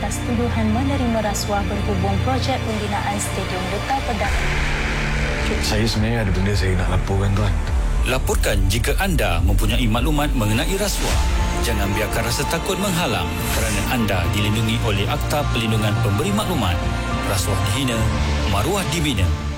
atas tuduhan menerima rasuah berhubung projek pembinaan Stadium Duta Pedang. Saya sebenarnya ada benda saya nak laporkan, Tuan. Laporkan jika anda mempunyai maklumat mengenai rasuah. Jangan biarkan rasa takut menghalang kerana anda dilindungi oleh Akta Perlindungan Pemberi Maklumat. Rasuah dihina, maruah dibina.